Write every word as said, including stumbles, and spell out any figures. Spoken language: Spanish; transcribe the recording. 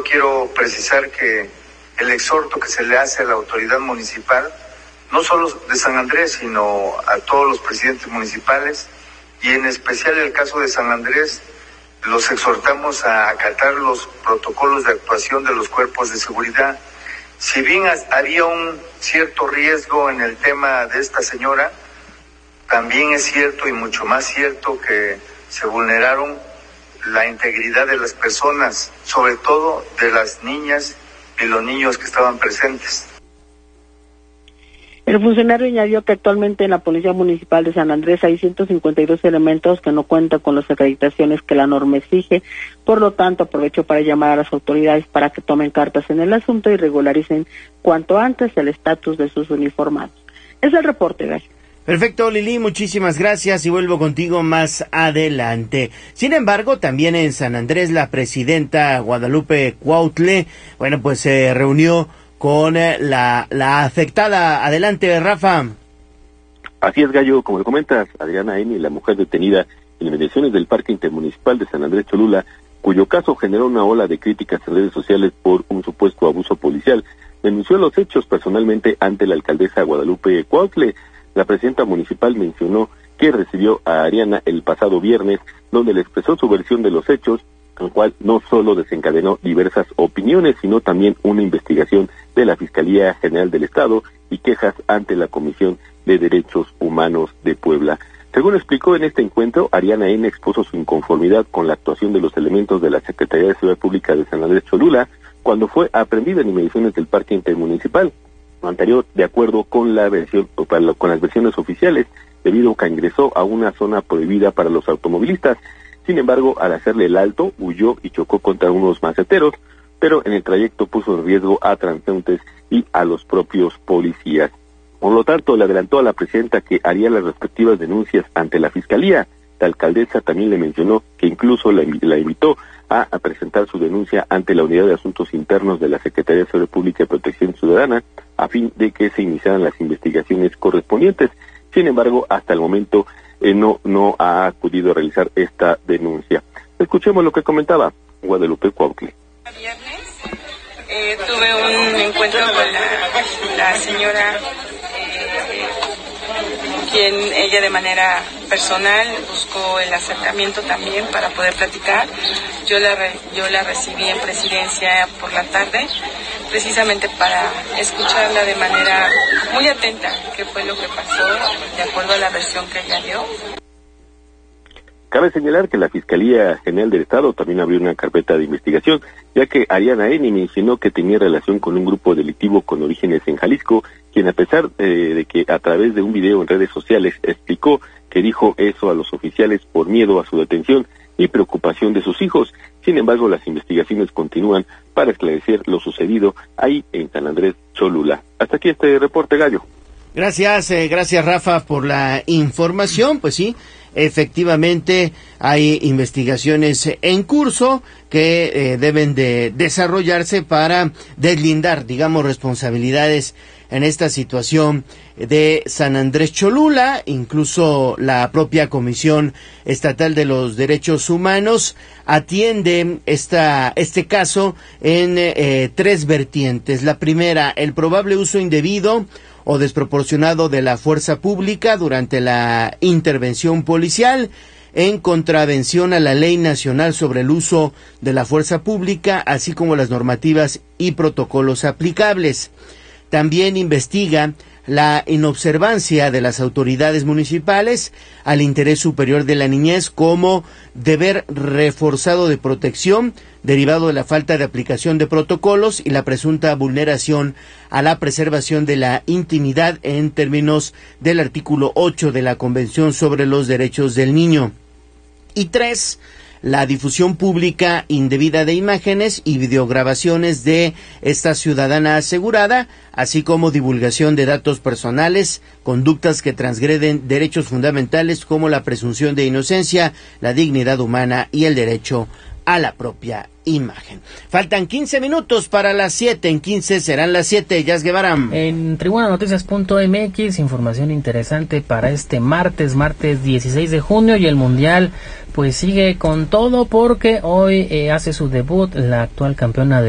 quiero precisar que el exhorto que se le hace a la autoridad municipal, no solo de San Andrés, sino a todos los presidentes municipales, y en especial el caso de San Andrés, los exhortamos a acatar los protocolos de actuación de los cuerpos de seguridad. Si bien había un cierto riesgo en el tema de esta señora, también es cierto y mucho más cierto que se vulneraron la integridad de las personas, sobre todo de las niñas y los niños que estaban presentes. El funcionario añadió que actualmente en la Policía Municipal de San Andrés hay ciento cincuenta y dos elementos que no cuentan con las acreditaciones que la norma exige. Por lo tanto, aprovecho para llamar a las autoridades para que tomen cartas en el asunto y regularicen cuanto antes el estatus de sus uniformados. Es el reporte, Gallo. Perfecto, Lili, muchísimas gracias y vuelvo contigo más adelante. Sin embargo, también en San Andrés la presidenta Guadalupe Cuautle, bueno, pues se reunió con la, la afectada. Adelante, Rafa. Así es, Gallo, como le comentas, Adriana N., la mujer detenida en inmediaciones del Parque Intermunicipal de San Andrés Cholula, cuyo caso generó una ola de críticas en redes sociales por un supuesto abuso policial, denunció los hechos personalmente ante la alcaldesa Guadalupe Cuautle. La presidenta municipal mencionó que recibió a Ariana el pasado viernes, donde le expresó su versión de los hechos, el cual no solo desencadenó diversas opiniones, sino también una investigación de la Fiscalía General del Estado y quejas ante la Comisión de Derechos Humanos de Puebla. Según explicó en este encuentro, Ariana N. expuso su inconformidad con la actuación de los elementos de la Secretaría de Seguridad Pública de San Andrés Cholula cuando fue aprendida en inmediaciones del Parque Intermunicipal. Lo anterior, de acuerdo con la versión, con las versiones oficiales, debido a que ingresó a una zona prohibida para los automovilistas. Sin embargo, al hacerle el alto, huyó y chocó contra unos maceteros, pero en el trayecto puso en riesgo a transeúntes y a los propios policías. Por lo tanto, le adelantó a la presidenta que haría las respectivas denuncias ante la Fiscalía. La alcaldesa también le mencionó que incluso la, la invitó a, a presentar su denuncia ante la Unidad de Asuntos Internos de la Secretaría de Seguridad Pública y Protección Ciudadana, a fin de que se iniciaran las investigaciones correspondientes. Sin embargo, hasta el momento eh, no no ha acudido a realizar esta denuncia. Escuchemos lo que comentaba Guadalupe Cuautle. Viernes eh, tuve un encuentro con la, la señora, eh, quien ella de manera personal buscó el acercamiento también para poder platicar. Yo la re, yo la recibí en presidencia por la tarde, precisamente para escucharla de manera muy atenta qué fue lo que pasó, de acuerdo a la versión que ella dio. Cabe señalar que la Fiscalía General del Estado también abrió una carpeta de investigación, ya que Ariana N. mencionó que tenía relación con un grupo delictivo con orígenes en Jalisco, quien a pesar eh, de que a través de un video en redes sociales explicó que dijo eso a los oficiales por miedo a su detención y preocupación de sus hijos. Sin embargo, las investigaciones continúan para esclarecer lo sucedido ahí en San Andrés Cholula. Hasta aquí este reporte, Gallo. Gracias, eh, gracias Rafa por la información. Pues sí, efectivamente hay investigaciones en curso que eh, deben de desarrollarse para deslindar, digamos, responsabilidades en esta situación de San Andrés Cholula. Incluso la propia Comisión Estatal de los Derechos Humanos atiende esta este caso en eh, tres vertientes. La primera, el probable uso indebido o desproporcionado de la fuerza pública durante la intervención policial, en contravención a la Ley Nacional sobre el Uso de la Fuerza Pública, así como las normativas y protocolos aplicables. También investiga la inobservancia de las autoridades municipales al interés superior de la niñez como deber reforzado de protección derivado de la falta de aplicación de protocolos y la presunta vulneración a la preservación de la intimidad en términos del artículo ocho de la Convención sobre los Derechos del Niño. Y tres, la difusión pública indebida de imágenes y videograbaciones de esta ciudadana asegurada, así como divulgación de datos personales, conductas que transgreden derechos fundamentales como la presunción de inocencia, la dignidad humana y el derecho a la propia imagen. Faltan quince minutos para las siete, en quince serán las siete, Jazz Guevara. En tribuna noticias punto m x, información interesante para este martes, martes dieciséis de junio, y el Mundial pues sigue con todo porque hoy eh, hace su debut la actual campeona de